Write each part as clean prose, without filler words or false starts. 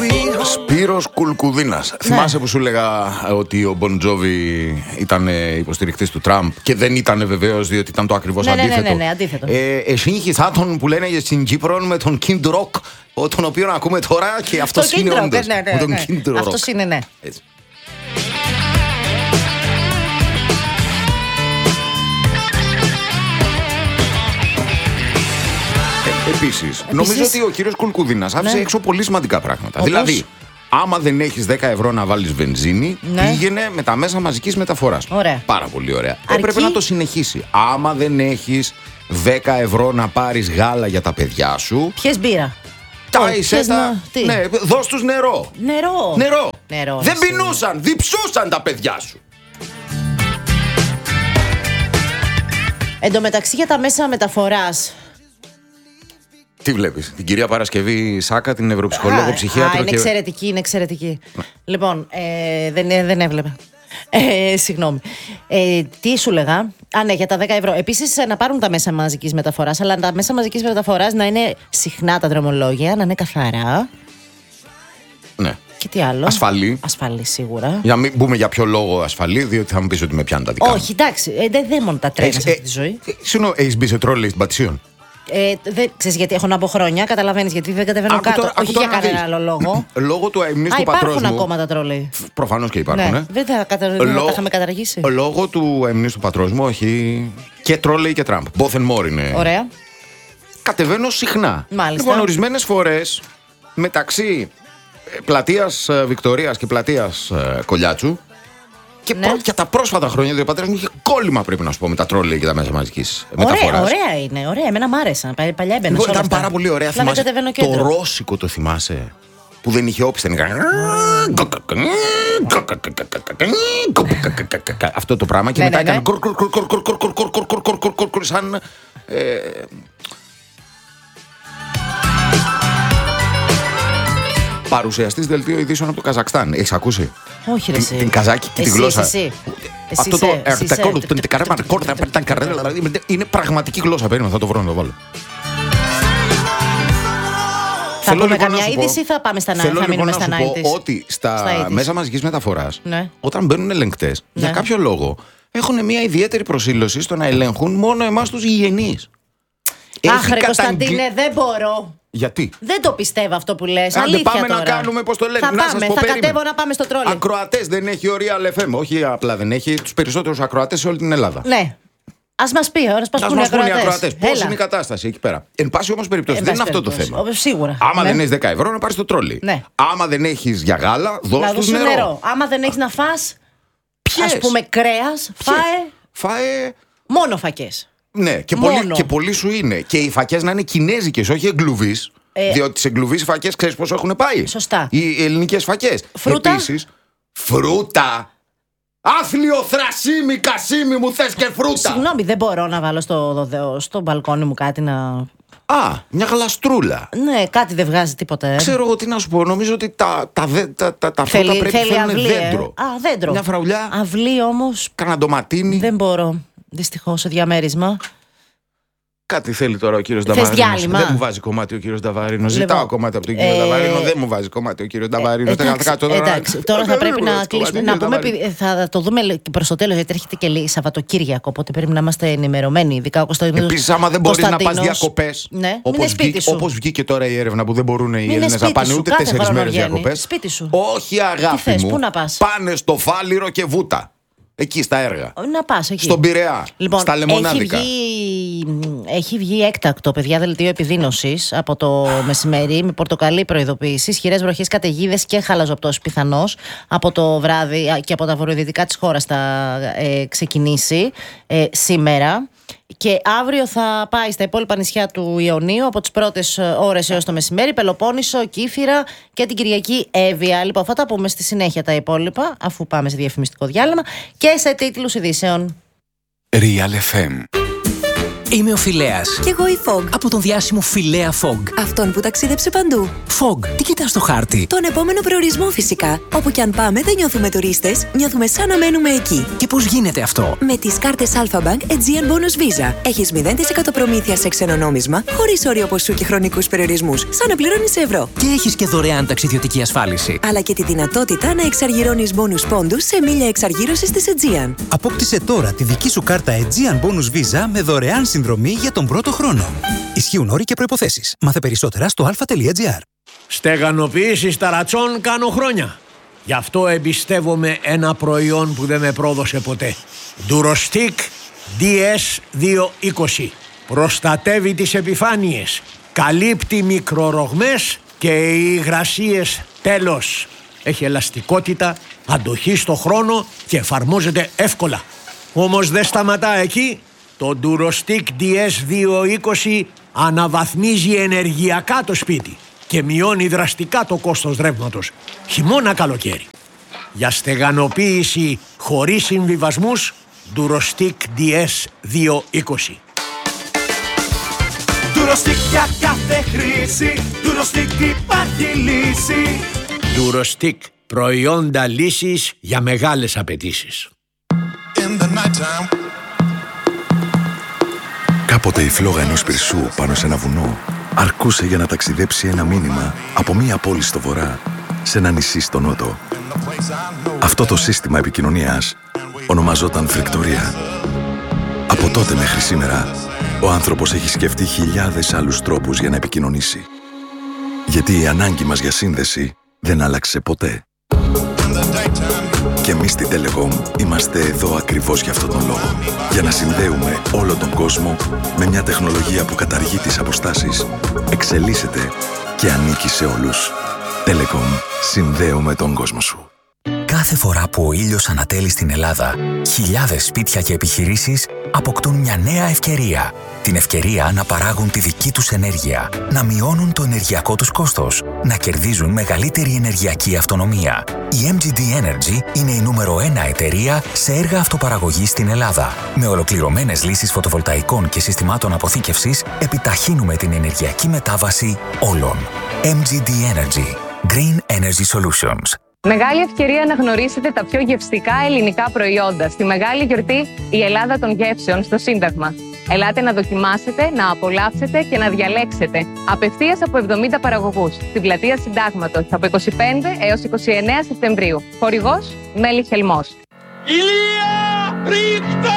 Σπύρος Κουλκουδίνας. Θυμάσαι που σου έλεγα ότι ο Bon Jovi ήταν υποστηρικτής του Τραμπ και δεν ήταν βεβαίως, διότι ήταν το ακριβώς αντίθετο. Ναι, αντίθετο. Εσύγχυσα τον που λένε στην Κύπρο με τον Kid Rock, τον οποίο ακούμε τώρα και αυτός είναι όντως. Αυτός είναι, ναι. Έτσι. Επίσης, νομίζω ότι ο κύριος Κουλκουδίνας άφησε έξω πολύ σημαντικά πράγματα. Όπως? Δηλαδή, άμα δεν έχεις 10 ευρώ να βάλεις βενζίνη, πήγαινε με τα μέσα μαζικής μεταφοράς. Ωραία. Πάρα πολύ ωραία. Έπρεπε να το συνεχίσει. Άμα δεν έχεις 10 ευρώ να πάρεις γάλα για τα παιδιά σου. Πιες μπύρα. Ναι, δώσ' τους νερό. Νερό. Δεν πεινούσαν, διψούσαν τα παιδιά σου. Εν τω μεταξύ για τα μέσα μεταφοράς. Τι βλέπεις, την κυρία Παρασκευή Σάκα, την νευροψυχολόγο ψυχίατρο. Είναι εξαιρετική. Λοιπόν, δεν έβλεπα. Συγγνώμη. Τι σου λέγα. Ναι, για τα 10 ευρώ. Επίσης να πάρουν τα μέσα μαζικής μεταφοράς, αλλά τα μέσα μαζικής μεταφοράς να είναι συχνά τα δρομολόγια, να είναι καθαρά. Ναι. Και τι άλλο. Ασφαλή, σίγουρα. Για να μην πούμε για ποιο λόγο ασφαλή, διότι θα μου πεις ότι με πιάνουν τα δικά μου. Όχι, εντάξει. Δεν μόνο τα τρένα σε αυτή τη ζωή. Έχεις μπει σε τρόλεϊ στην Πατησίων? Ξέρεις γιατί έχω να πω χρόνια, καταλαβαίνεις γιατί δεν κατεβαίνω κάτω. Όχι για κανένα άλλο λόγο. Λόγω του αιμνής του πατρός μου. Υπάρχουν ακόμα τα τρόλεϊ. Προφανώς και υπάρχουν. Ναι. Δεν τα είχαμε καταργήσει. Λόγω του αιμνής του πατρός μου, όχι. Και τρόλεϊ και Τραμπ. Both and more είναι. Ωραία. Κατεβαίνω συχνά. Μάλιστα. Λοιπόν, ορισμένες φορές μεταξύ πλατείας Βικτωρίας και πλατείας Κολιάτσου. Και για τα πρόσφατα χρόνια, δηλαδή ο πατέρας μου είχε κόλλημα, πρέπει να σου πω, με τα τρόλεϊ και τα μέσα μαζικής μεταφοράς. Ωραία είναι, ωραία. Εμένα μ' άρεσαν. Παλιά έμπαινα. Ήταν πάρα πολύ ωραία. Θυμάσαι το ρώσικο, το θυμάσαι? Που δεν είχε όπιστα. Αυτό το πράγμα. Και μετά έκανε σαν... παρουσιαστής δελτίο ειδήσεων από το Καζακστάν. Έχεις ακούσει? Όχι, ρε εσύ. Την καζάκι και τη γλώσσα. Αυτό το είναι πραγματική γλώσσα. Περίμενα, θα το βρω να το βάλω. Θα πούμε καμιά είδηση ή θα πάμε στα 90's? Θέλω λοιπόν να σου πω ότι στα μέσα μαζικής μεταφοράς, όταν μπαίνουν ελεγκτές, για κάποιο λόγο έχουν μια ιδιαίτερη προσήλωση στο να ελέγχουν μόνο εμάς τους γηγενείς. Αχ, ρε Κωνσταντίνε, δεν μπορώ. Γιατί? Δεν το πιστεύω αυτό που λες. Άντε αλήθεια πάμε τώρα. να κάνουμε, πώς το λένε. Θα κατέβω να πάμε στο τρόλι. Ακροατές δεν έχει ο Real FM. Όχι απλά δεν έχει, τους περισσότερους ακροατές σε όλη την Ελλάδα. Ναι. Ας μας πει, πούνε οι ακροατές. Πώς είναι η κατάσταση εκεί πέρα. Εν πάση όμως περιπτώσει, δεν είναι αυτό το θέμα. Σίγουρα. Άμα δεν έχεις 10 ευρώ, να πάρεις το τρόλι. Ναι. Άμα δεν έχεις για γάλα, δώσ' τους νερό. Άμα δεν έχεις να φας, ας πούμε κρέας, φάε μόνο φακές. Ναι, και πολύ σου είναι. Και οι φακές να είναι κινέζικες, όχι εγκλουβείς. Διότι σε εγκλουβείς οι φακές ξέρεις πόσο έχουν πάει. Σωστά. Οι ελληνικές φακές. Φρούτα. Επίσης, φρούτα. Άθλιο θρασίμι, κασίμι μου θες και φρούτα. Συγγνώμη, δεν μπορώ να βάλω στο μπαλκόνι μου κάτι να... Μια γλαστρούλα. Ναι, κάτι δεν βγάζει τίποτα. Ξέρω εγώ τι να σου πω. Νομίζω ότι τα φρούτα πρέπει να θέλουν δέντρο. Δέντρο. Μια φραουλιά. Αυλή όμως. Κανένα ντοματίνι. Δεν μπορώ. Δυστυχώς σε διαμέρισμα. Κάτι θέλει τώρα ο κύριος Νταβαρίνος. Δεν μου βάζει κομμάτι ο κύριος Νταβαρίνος. Ζητάω κομμάτι από τον κύριο Νταβαρίνο. Δεν μου βάζει κομμάτι ο κύριος Νταβαρίνος. Εντάξει, τώρα θα πρέπει να κλείσουμε. Να πούμε, θα το δούμε προς το τέλος, γιατί έρχεται και Σαββατοκύριακο. Οπότε πρέπει να είμαστε ενημερωμένοι. Επίσης, άμα δεν μπορείς να πας διακοπές, όπως βγήκε τώρα η έρευνα που δεν μπορούν οι Έλληνες να πάνε ούτε 4 μέρες διακοπές. Σπίτι σου. Όχι, αγάπη μου. Πάνε στο Φάληρο και Βούτα. Εκεί στα έργα. Να πας εκεί. Στον Πειραιά. Λοιπόν, στα Λεμονάδικα. Έχει βγει έκτακτο, παιδιά, δελτίο επιδείνωσης από το μεσημέρι με πορτοκαλί προειδοποίηση. Ισχυρές βροχές, καταιγίδες και χαλαζοπτώσεις πιθανώς. Από το βράδυ και από τα βορειοδυτικά της χώρας θα ξεκινήσει σήμερα. Και αύριο θα πάει στα υπόλοιπα νησιά του Ιωνίου από τις πρώτες ώρες έως το μεσημέρι, Πελοπόννησο, Κύθυρα και την Κυριακή Εύβοια. Λοιπόν, θα τα πούμε στη συνέχεια τα υπόλοιπα, αφού πάμε σε διαφημιστικό διάλειμμα και σε τίτλους ειδήσεων. Real FM. Είμαι ο Φιλέας. Κι εγώ η Fog. Από τον διάσημο Φιλέα Fog. Αυτόν που ταξίδεψε παντού. Fog, τι κοιτάς στο χάρτη? Τον επόμενο προορισμό φυσικά. Όπου κι αν πάμε δεν νιώθουμε τουρίστες, νιώθουμε σαν να μένουμε εκεί. Και πώς γίνεται αυτό? Με τις κάρτες Alpha Bank Aegean Bonus Visa. Έχεις 0% προμήθεια σε ξένο νόμισμα, χωρίς όριο ποσού και χρονικούς περιορισμούς, σαν να πληρώνεις σε ευρώ. Και έχεις και δωρεάν ταξιδιωτική ασφάλιση. Αλλά και τη δυνατότητα να εξαργυρώνεις bonus πόντους σε μίλια εξαργύρωσης της Aegean. Απόκτησε τώρα τη δική σου κάρτα Aegean Bonus Visa με δωρεάν συνδρομή για τον πρώτο χρόνο. Ισχύουν όροι και προϋποθέσεις. Μάθε περισσότερα στο alpha.gr. Στεγανοποίηση ταρατσών κάνω χρόνια. Γι' αυτό εμπιστεύομαι ένα προϊόν που δεν με πρόδωσε ποτέ. Durostic DS220. Προστατεύει τις επιφάνειες, καλύπτει μικρορογμές και υγρασίες τέλος. Έχει ελαστικότητα, αντοχή στο χρόνο και εφαρμόζεται εύκολα. Όμως δεν σταματά εκεί. Το Durostic DS220 αναβαθμίζει ενεργειακά το σπίτι και μειώνει δραστικά το κόστος ρεύματος, χειμώνα καλοκαίρι. Για στεγανοποίηση χωρίς συμβιβασμούς, Durostic DS220. Durostic για κάθε χρήση, Durostic υπάρχει λύση. Durostic, προϊόντα λύσης για μεγάλες απαιτήσεις. Κάποτε η φλόγα ενός πυρσού πάνω σε ένα βουνό αρκούσε για να ταξιδέψει ένα μήνυμα από μία πόλη στο βορρά σε ένα νησί στο νότο. Αυτό το σύστημα επικοινωνίας ονομαζόταν φρικτορία. Από τότε μέχρι σήμερα, ο άνθρωπος έχει σκεφτεί χιλιάδες άλλους τρόπους για να επικοινωνήσει. Γιατί η ανάγκη μας για σύνδεση δεν άλλαξε ποτέ. Και εμείς στη Telecom είμαστε εδώ ακριβώς για αυτόν τον λόγο. Για να συνδέουμε όλο τον κόσμο με μια τεχνολογία που καταργεί τις αποστάσεις, εξελίσσεται και ανήκει σε όλους. Telecom, συνδέουμε τον κόσμο σου. Κάθε φορά που ο ήλιος ανατέλει στην Ελλάδα, χιλιάδες σπίτια και επιχειρήσεις αποκτούν μια νέα ευκαιρία. Την ευκαιρία να παράγουν τη δική τους ενέργεια, να μειώνουν το ενεργειακό τους κόστος, να κερδίζουν μεγαλύτερη ενεργειακή αυτονομία. Η MGD Energy είναι η νούμερο 1 εταιρεία σε έργα αυτοπαραγωγής στην Ελλάδα. Με ολοκληρωμένες λύσεις φωτοβολταϊκών και συστημάτων αποθήκευσης, επιταχύνουμε την ενεργειακή μετάβαση όλων. MGD Energy. Green Energy Solutions. Μεγάλη ευκαιρία να γνωρίσετε τα πιο γευστικά ελληνικά προϊόντα στη μεγάλη γιορτή «Η Ελλάδα των Γεύσεων» στο Σύνταγμα. Ελάτε να δοκιμάσετε, να απολαύσετε και να διαλέξετε απευθείας από 70 παραγωγούς στην πλατεία Συντάγματος από 25 έως 29 Σεπτεμβρίου. Χορηγός Μέλη Χελμός. Ηλία ρίχτα!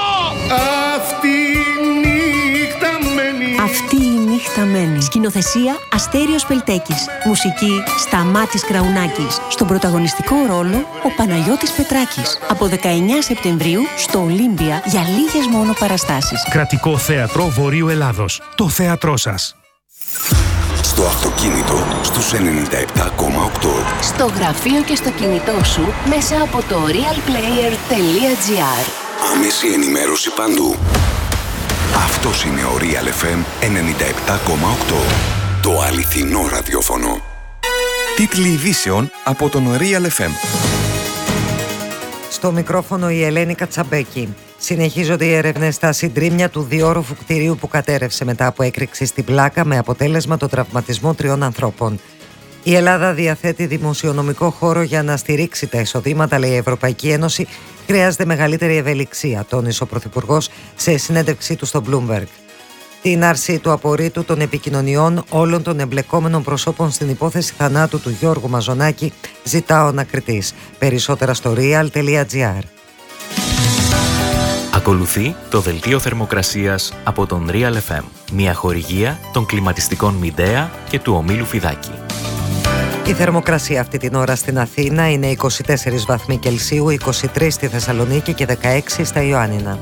Αυτή η νύχτα μένει. Σκηνοθεσία Αστέριος Πελτέκης. Μουσική Σταμάτης Κραουνάκης. Στον πρωταγωνιστικό ρόλο ο Παναγιώτης Πετράκης. Από 19 Σεπτεμβρίου στο Ολύμπια για λίγες μόνο παραστάσεις. Κρατικό Θέατρο Βορείου Ελλάδος. Το θέατρό σας. Στο αυτοκίνητο στους 97,8. Στο γραφείο και στο κινητό σου μέσα από το realplayer.gr. Άμεση ενημέρωση παντού. Αυτός είναι ο Real FM 97,8. Το αληθινό ραδιόφωνο. Τίτλοι ειδήσεων από τον Real FM. Στο μικρόφωνο η Ελένη Κατσαμπέκη. Συνεχίζονται οι έρευνες στα συντρίμμια του διόροφου κτηρίου που κατέρευσε μετά από έκρηξη στην Πλάκα με αποτέλεσμα τον τραυματισμό 3 ανθρώπων. Η Ελλάδα διαθέτει δημοσιονομικό χώρο για να στηρίξει τα εισοδήματα, λέει η Ευρωπαϊκή Ένωση. Χρειάζεται μεγαλύτερη ευελιξία, τόνισε ο Πρωθυπουργός σε συνέντευξή του στο Bloomberg. Την άρση του απορρίτου των επικοινωνιών όλων των εμπλεκόμενων προσώπων στην υπόθεση θανάτου του Γιώργου Μαζονάκη ζητά ο ανακριτής. Περισσότερα στο real.gr. Ακολουθεί το δελτίο θερμοκρασίας από τον Real FM. Μια χορηγία των κλιματιστικών Μιντέα και του ομίλου Φιδάκη. Η θερμοκρασία αυτή την ώρα στην Αθήνα είναι 24 βαθμοί Κελσίου, 23 στη Θεσσαλονίκη και 16 στα Ιωάννινα.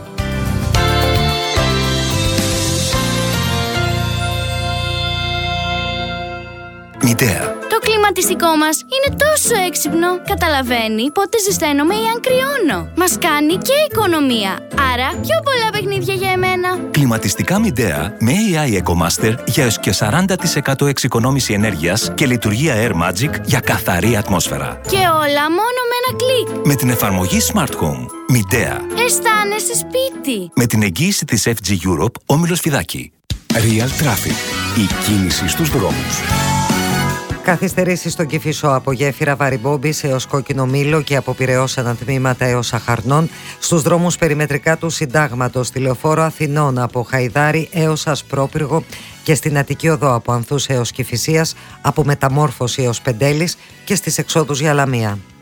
Μιντέα. Το κλίμα κλιματιστικό μας είναι τόσο έξυπνο. Καταλαβαίνει πότε ζεσταίνομαι ή αν κρυώνω. Μας κάνει και οικονομία. Άρα πιο πολλά παιχνίδια για εμένα. Κλιματιστικά Midea με AI EcoMaster για έως και 40% εξοικονόμηση ενέργειας και λειτουργία Air Magic για καθαρή ατμόσφαιρα. Και όλα μόνο με ένα κλικ. Με την εφαρμογή Smart Home. Midea. Αισθάνεσαι σπίτι. Με την εγγύηση της FG Europe, Όμιλος Φιδάκη. Real Traffic. Η κίνηση στους δρόμους. Καθυστερήσεις στον Κηφισό από γέφυρα Βαρυμπόμπης έως Κόκκινο Μήλο και από Πειραιώς ανατμήματα έως Αχαρνών. Στους δρόμους περιμετρικά του Συντάγματος, στη Λεωφόρο Αθηνών από Χαϊδάρη έως Ασπρόπυργο και στην Αττική Οδό από Ανθούς έως Κηφισίας, από Μεταμόρφωση έως Πεντέλης και στις εξόδους για Λαμία.